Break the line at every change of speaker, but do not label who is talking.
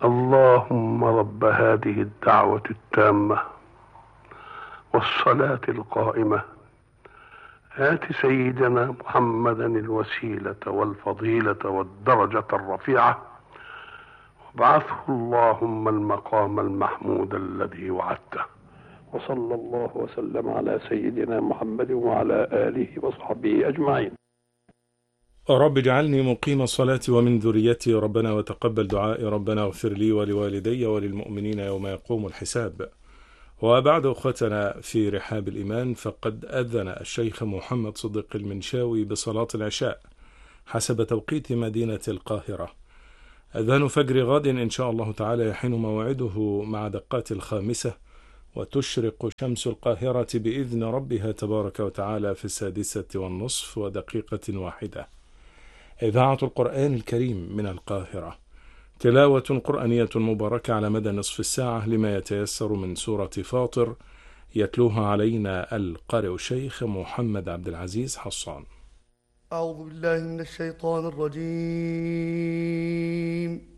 اللهم رب هذه الدعوة التامة والصلاة القائمة آت سيدنا محمدا الوسيلة والفضيلة والدرجة الرفيعة وابعثه اللهم المقام المحمود الذي وعدته. وصلى الله وسلم على سيدنا محمد وعلى آله وصحبه أجمعين.
رب اجعلني مقيم الصلاة ومن ذريتي ربنا وتقبل دعائي ربنا اغفر لي ولوالدي وللمؤمنين يوم يقوم الحساب. وبعد أخوتنا في رحاب الإيمان، فقد أذن الشيخ محمد صديق المنشاوي بصلاة العشاء حسب توقيت مدينة القاهرة. أذان فجر غد إن شاء الله تعالى يحين موعده مع دقات 5، وتشرق شمس القاهرة بإذن ربها تبارك وتعالى في 6:30 ودقيقة 1. إذاعة القرآن الكريم من القاهرة، تلاوة قرآنية مباركة على مدى نصف الساعة لما يتيسر من سورة فاطر، يتلوها علينا القارئ الشيخ محمد عبد العزيز حصان.
أعوذ بالله من الشيطان الرجيم.